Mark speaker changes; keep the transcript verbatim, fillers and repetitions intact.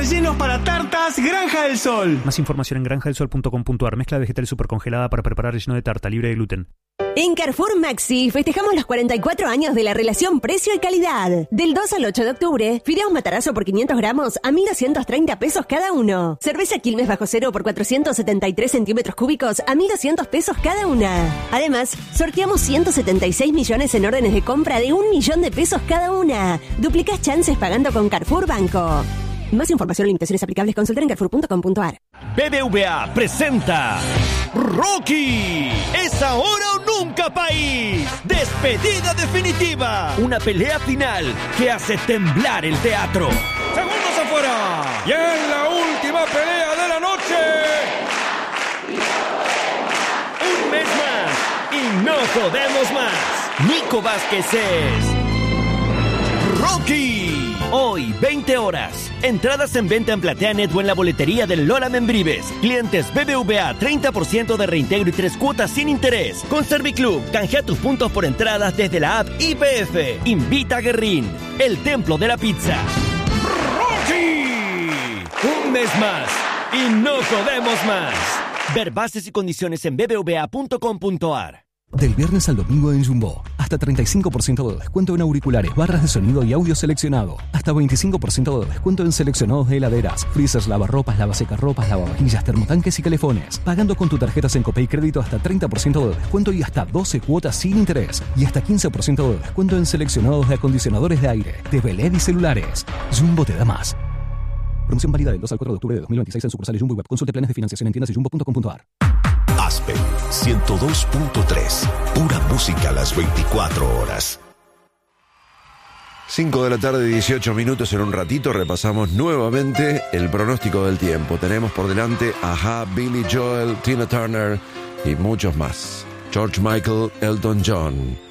Speaker 1: Rellenos para tartas Granja del Sol.
Speaker 2: Más información en granja del sol punto com punto a r. Mezcla vegetal supercongelada para preparar relleno de tarta libre de gluten.
Speaker 3: En Carrefour Maxi festejamos los cuarenta y cuatro años de la relación precio y calidad. Del dos al ocho de octubre, fideos Matarazzo por quinientos gramos a mil doscientos treinta pesos cada uno. Cerveza Quilmes bajo cero por cuatrocientos setenta y tres centímetros cúbicos a mil doscientos pesos cada una. Además, sorteamos ciento setenta y seis millones en órdenes de compra de un millón de pesos cada una. Duplicás chances pagando con Carrefour Banco. Más información y limitaciones aplicables, consultar en carrefour punto com punto a r.
Speaker 4: B B V A presenta Rocky, es ahora o nunca, país. Despedida definitiva, una pelea final que hace temblar el teatro.
Speaker 5: Segundos afuera, y en la última pelea de la noche,
Speaker 4: un mes más y no podemos más. Nico Vázquez es Rocky. Hoy, veinte horas. Entradas en venta en PlateaNet o en la boletería del Lola Membrives. Clientes B B V A, treinta por ciento de reintegro y tres cuotas sin interés. Con Serviclub, canjea tus puntos por entradas desde la app I P F. Invita a Guerrín, el templo de la pizza. ¡Rocky! Un mes más y no podemos más. Ver bases y condiciones en b b v a punto com punto a r.
Speaker 6: Del viernes al domingo en Jumbo, hasta treinta y cinco por ciento de descuento en auriculares, barras de sonido y audio seleccionado. Hasta veinticinco por ciento de descuento en seleccionados de heladeras, freezers, lavarropas, lavasecarropas, lavavajillas, termotanques y calefones. Pagando con tu tarjeta Sencopay Crédito hasta treinta por ciento de descuento y hasta doce cuotas sin interés. Y hasta quince por ciento de descuento en seleccionados de acondicionadores de aire, de Beled y celulares. Jumbo te da más. Promoción válida del dos al cuatro de octubre de dos mil veintiséis en sucursales Jumbo y Web. Consulte planes de financiación en tiendas y jumbo punto com punto a r.
Speaker 7: Aspen ciento dos punto tres. Pura música a las veinticuatro horas.
Speaker 8: cinco de la tarde, dieciocho minutos. En un ratito repasamos nuevamente el pronóstico del tiempo. Tenemos por delante a Billy Joel, Tina Turner y muchos más. George Michael, Elton John.